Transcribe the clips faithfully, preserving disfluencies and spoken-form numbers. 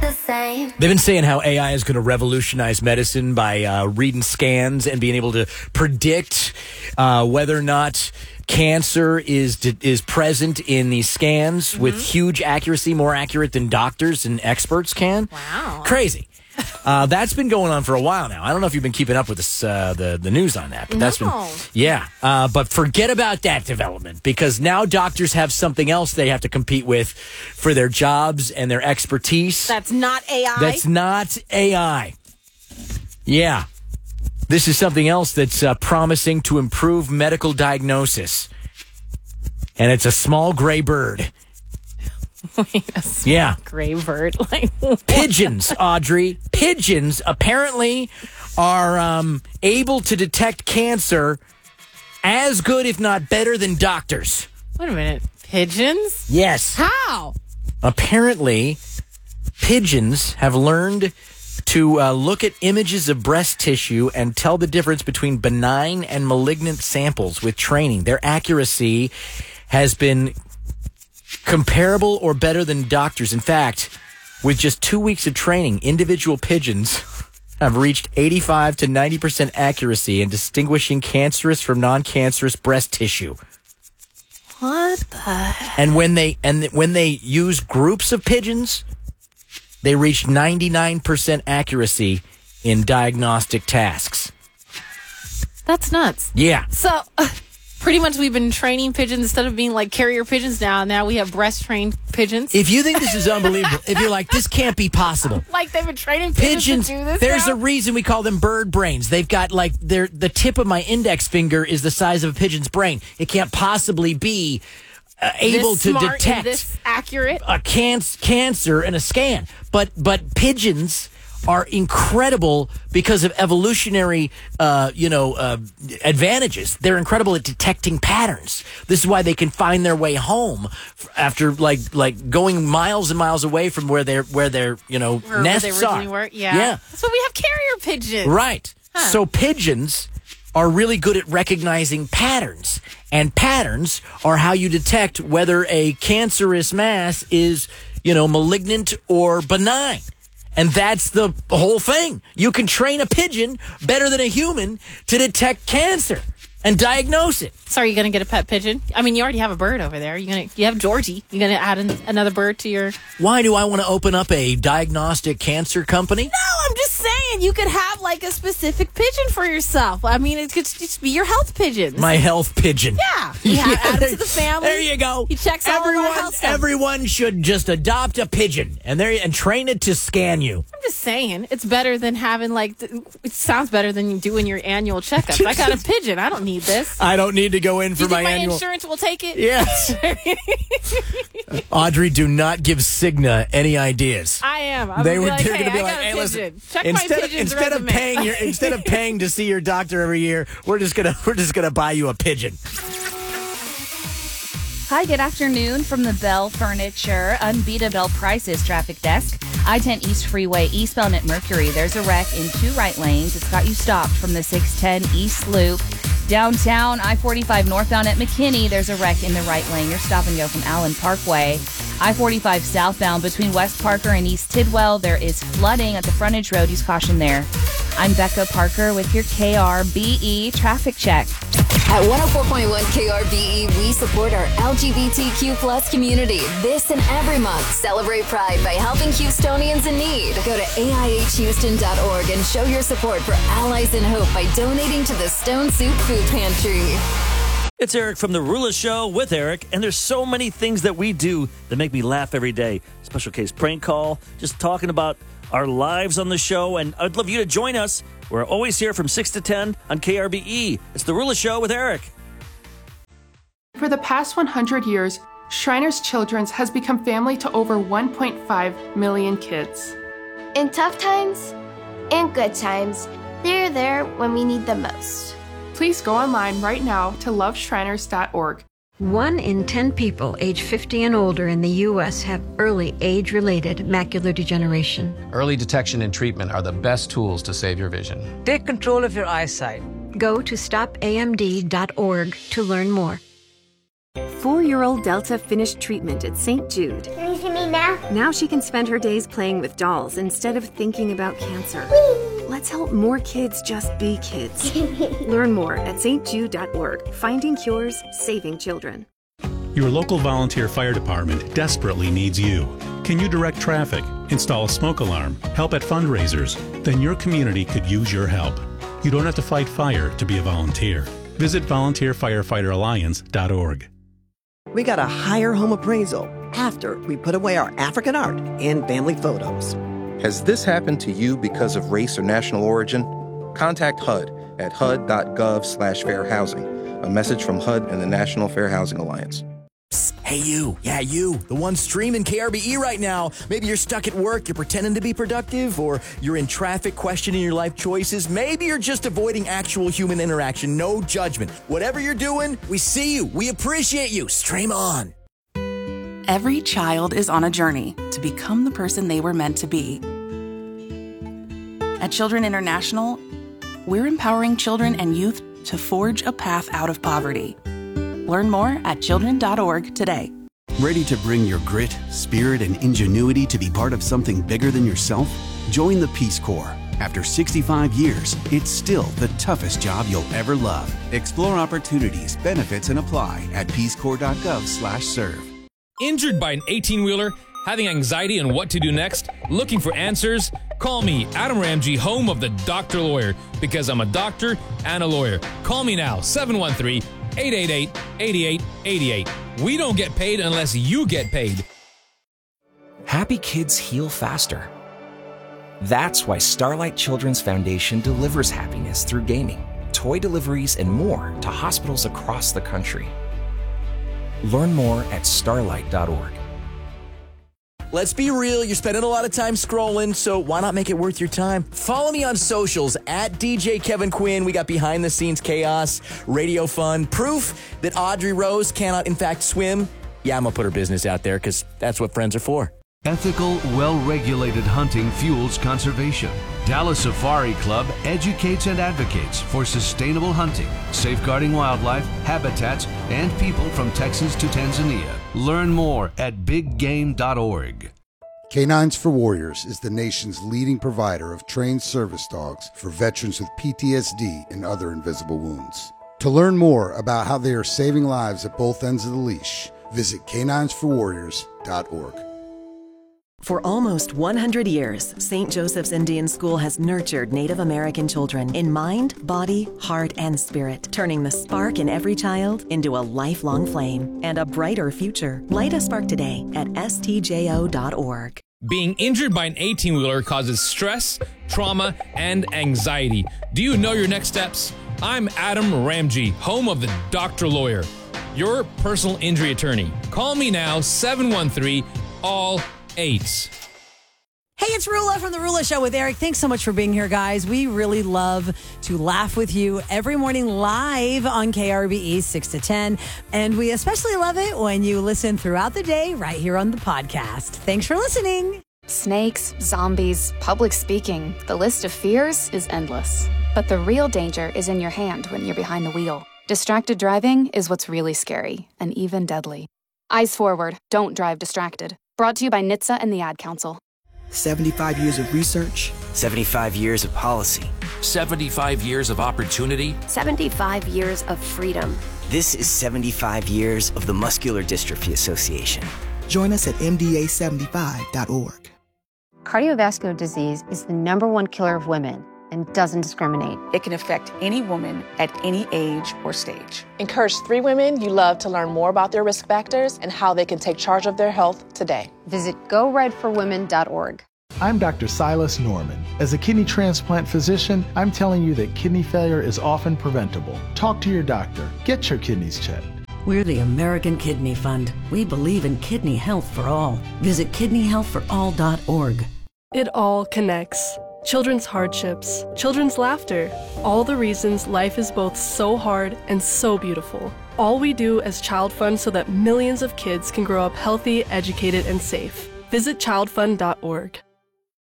the same. They've been saying how A I is going to revolutionize medicine by uh, reading scans and being able to predict uh, whether or not cancer is is present in these scans mm-hmm. with huge accuracy, more accurate than doctors and experts can. Wow. Crazy. Uh, that's been going on for a while now. I don't know if you've been keeping up with this, uh, the, the news on that, but no. that's been, yeah. Uh, but forget about that development because now doctors have something else they have to compete with for their jobs and their expertise. That's not A I? That's not A I. Yeah. This is something else that's uh, promising to improve medical diagnosis. And it's a small gray bird. Wait, a small yeah. gray bird. Like what? Pigeons, Audrey. Pigeons apparently are um, able to detect cancer as good, if not better, than doctors. Wait a minute. Pigeons? Yes. How? Apparently, pigeons have learned to uh, look at images of breast tissue and tell the difference between benign and malignant samples with training. Their accuracy has been comparable or better than doctors. In fact, with just two weeks of training, individual pigeons have reached eighty-five to ninety percent accuracy in distinguishing cancerous from non-cancerous breast tissue. What the heck? And when they and when they use groups of pigeons, they reach ninety-nine percent accuracy in diagnostic tasks. That's nuts. Yeah. So, uh, pretty much we've been training pigeons instead of being like carrier pigeons now. Now we have breast-trained pigeons. If you think this is unbelievable, if you're like, this can't be possible. Like they've been training pigeons, Pigeons, to do this there's now? a reason we call them bird brains. They've got like, their the tip of my index finger is the size of a pigeon's brain. It can't possibly be uh, able this to smart detect and this accurate a can- cancer in a scan. But but pigeons are incredible because of evolutionary, uh, you know, uh, advantages. They're incredible at detecting patterns. This is why they can find their way home after like like going miles and miles away from where they're where their you know where nests they originally are. Were. Yeah. yeah, That's why we have carrier pigeons. right. Huh. So pigeons are really good at recognizing patterns, and patterns are how you detect whether a cancerous mass is you know malignant or benign. And that's the whole thing. You can train a pigeon better than a human to detect cancer and diagnose it. So are you going to get a pet pigeon? I mean, you already have a bird over there. You're gonna, you have Georgie. You're going to add an, another bird to your... Why do I want to open up a diagnostic cancer company? No, I'm just saying you could have like a specific pigeon for yourself. I mean, it could just be your health pigeon. My health pigeon. Yeah. You Yeah, add there- it to the family. There you go. He checks all everyone, of our health stuff. Everyone should just adopt a pigeon and there and train it to scan you. I'm just saying, it's better than having like, the, it sounds better than you doing your annual checkups. I got a pigeon. I don't need this. I don't need to go in Do for you think my, my annual. insurance will take it? Yes. Audrey, do not give Cigna any ideas. I am. I'm They gonna were be like, they're hey, going to be I like, got a hey, listen. pigeon. Check Instead my of, pigeon's instead of resume. paying your instead of paying to see your doctor every year, we're just gonna we're just gonna buy you a pigeon. Hi, good afternoon from the Bell Furniture Unbeatable Prices Traffic Desk. I ten East Freeway, eastbound at Mercury. There's a wreck in two right lanes. It's got you stopped from the six ten East Loop. Downtown, I forty-five northbound at McKinney. There's a wreck in the right lane. You're stop and go from Allen Parkway. I forty-five southbound between West Parker and East Tidwell. There is flooding at the frontage road. Use caution there. I'm Becca Parker with your K R B E traffic check. At one oh four point one K R B E, we support our L G B T Q plus community. This and every month, celebrate Pride by helping Houstonians in need. Go to A I H Houston dot org and show your support for Allies in Hope by donating to the Stone Soup Food Pantry. It's Eric from The Rula Show with Eric, and there's so many things that we do that make me laugh every day. Special case prank call, just talking about our lives on the show, and I'd love you to join us. We're always here from six to ten on K R B E. It's The Rula Show with Eric. For the past one hundred years, Shriners Children's has become family to over one point five million kids. In tough times and good times, they're there when we need them most. Please go online right now to love shriners dot org. One in ten people age fifty and older in the U S have early age-related macular degeneration. Early detection and treatment are the best tools to save your vision. Take control of your eyesight. Go to stop A M D dot org to learn more. Four-year-old Delta finished treatment at Saint Jude. Can you see me now? Now she can spend her days playing with dolls instead of thinking about cancer. Let's help more kids just be kids. Learn more at s t jude dot org. Finding cures, saving children. Your local volunteer fire department desperately needs you. Can you direct traffic, install a smoke alarm, help at fundraisers? Then your community could use your help. You don't have to fight fire to be a volunteer. Visit volunteer firefighter alliance dot org. We got a higher home appraisal after we put away our African art and family photos. Has this happened to you because of race or national origin? Contact H U D at H U D dot gov slash fair housing. A message from H U D and the National Fair Housing Alliance. Hey, you. Yeah, you. The one streaming K R B E right now. Maybe you're stuck at work, you're pretending to be productive, or you're in traffic questioning your life choices. Maybe you're just avoiding actual human interaction. No judgment. Whatever you're doing, we see you. We appreciate you. Stream on. Every child is on a journey to become the person they were meant to be. At Children International, we're empowering children and youth to forge a path out of poverty. Learn more at children dot org today. Ready to bring your grit, spirit, and ingenuity to be part of something bigger than yourself? Join the Peace Corps. After sixty-five years, it's still the toughest job you'll ever love. Explore opportunities, benefits, and apply at peace corps dot gov slash serve. Injured by an eighteen-wheeler? Having anxiety on what to do next? Looking for answers? Call me, Adam Ramsey, home of the Doctor Lawyer, because I'm a doctor and a lawyer. Call me now, seven one three, eight eight eight, eight eight eight eight. We don't get paid unless you get paid. Happy kids heal faster. That's why Starlight Children's Foundation delivers happiness through gaming, toy deliveries, and more to hospitals across the country. Learn more at starlight dot org. Let's be real, you're spending a lot of time scrolling, so why not make it worth your time? Follow me on socials, at D J Kevin Quinn. We got behind-the-scenes chaos, radio fun, proof that Audrey Rose cannot, in fact, swim. Yeah, I'm going to put her business out there, because that's what friends are for. Ethical, well-regulated hunting fuels conservation. Dallas Safari Club educates and advocates for sustainable hunting, safeguarding wildlife, habitats, and people from Texas to Tanzania. Learn more at big game dot org. Canines for Warriors is the nation's leading provider of trained service dogs for veterans with P T S D and other invisible wounds. To learn more about how they are saving lives at both ends of the leash, visit canines for warriors dot org. For almost one hundred years, Saint Joseph's Indian School has nurtured Native American children in mind, body, heart, and spirit, turning the spark in every child into a lifelong flame and a brighter future. Light a spark today at S T J O dot org. Being injured by an eighteen-wheeler causes stress, trauma, and anxiety. Do you know your next steps? I'm Adam Ramsey, home of the Doctor Lawyer, your personal injury attorney. Call me now, seven one three, all eights. Hey, it's Rula from The Rula Show with Eric. Thanks so much for being here, guys. We really love to laugh with you every morning live on K R B E six to ten. And we especially love it when you listen throughout the day right here on the podcast. Thanks for listening. Snakes, zombies, public speaking. The list of fears is endless. But the real danger is in your hand when you're behind the wheel. Distracted driving is what's really scary and even deadly. Eyes forward. Don't drive distracted. Brought to you by N H T S A and the Ad Council. seventy-five years of research. seventy-five years of policy. seventy-five years of opportunity. seventy-five years of freedom. This is seventy-five years of the Muscular Dystrophy Association. Join us at M D A seventy-five dot org. Cardiovascular disease is the number one killer of women and doesn't discriminate. It can affect any woman at any age or stage. Encourage three women you love to learn more about their risk factors and how they can take charge of their health today. Visit go red for women dot org. I'm Doctor Silas Norman. As a kidney transplant physician, I'm telling you that kidney failure is often preventable. Talk to your doctor. Get your kidneys checked. We're the American Kidney Fund. We believe in kidney health for all. Visit kidney health for all dot org. It all connects. Children's hardships, children's laughter, all the reasons life is both so hard and so beautiful. All we do as Child Fund so that millions of kids can grow up healthy, educated, and safe. Visit child fund dot org.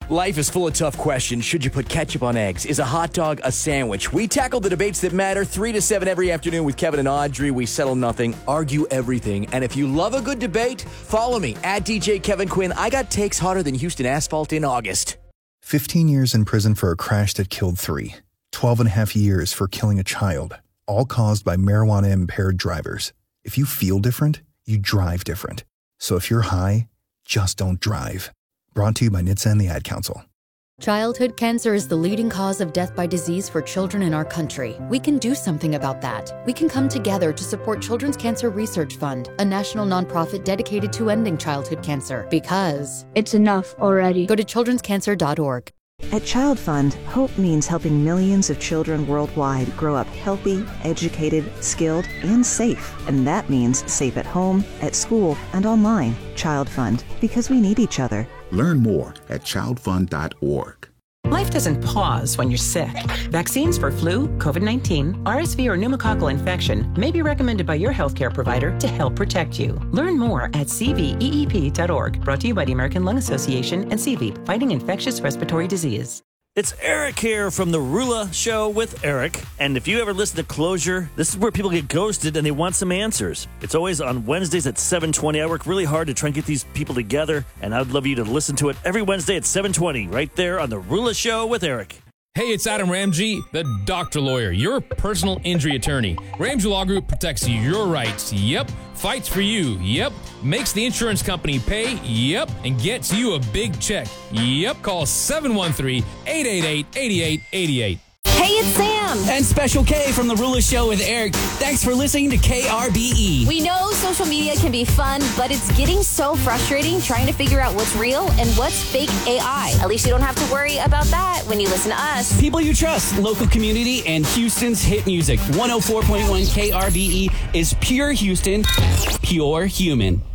Life is full of tough questions. Should you put ketchup on eggs? Is a hot dog a sandwich? We tackle the debates that matter three to seven every afternoon with Kevin and Audrey. We settle nothing, argue everything. And if you love a good debate, follow me at D J Kevin Quinn. I got takes hotter than Houston asphalt in August. fifteen years in prison for a crash that killed three. twelve and a half years for killing a child, all caused by marijuana-impaired drivers. If you feel different, you drive different. So if you're high, just don't drive. Brought to you by N H T S A and the Ad Council. Childhood cancer is the leading cause of death by disease for children in our country. We can do something about that. We can come together to support Children's Cancer Research Fund, a national nonprofit dedicated to ending childhood cancer. Because it's enough already. Go to children's cancer dot org. At Child Fund, hope means helping millions of children worldwide grow up healthy, educated, skilled, and safe. And that means safe at home, at school, and online. Child Fund, because we need each other. Learn more at child fund dot org. Life doesn't pause when you're sick. Vaccines for flu, COVID nineteen, R S V, or pneumococcal infection may be recommended by your healthcare provider to help protect you. Learn more at C V E E P dot org. Brought to you by the American Lung Association and C V E P, fighting infectious respiratory disease. It's Eric here from The Rula Show with Eric. And if you ever listen to Closure, this is where people get ghosted and they want some answers. It's always on Wednesdays at seven twenty. I work really hard to try and get these people together, and I'd love you to listen to it every Wednesday at seven twenty, right there on The Rula Show with Eric. Hey, it's Adam Ramsey, the doctor lawyer, your personal injury attorney. Ramsey Law Group protects your rights. Yep. Fights for you. Yep. Makes the insurance company pay. Yep. And gets you a big check. Yep. Call seven one three, eight eight eight, eight eight eight eight. Hey, it's Sam. And Special K from The Rula Show with Eric. Thanks for listening to K R B E. We know social media can be fun, but it's getting so frustrating trying to figure out what's real and what's fake A I. At least you don't have to worry about that when you listen to us. People you trust, local community, and Houston's hit music. one oh four point one K R B E is pure Houston, pure human.